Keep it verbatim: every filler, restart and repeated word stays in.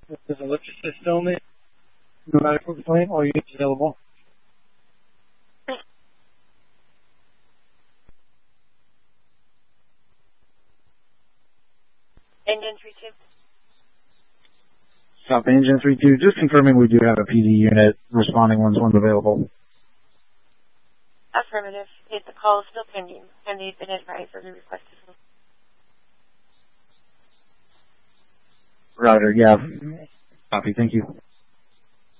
There's a literature still in it. No matter what claim, all units available. Engine three two. South Engine three two, just confirming we do have a P D unit responding once one's available. Affirmative. Yes, the call is still pending, and they've been advised of the request as well. Roger, yeah. Copy, thank you.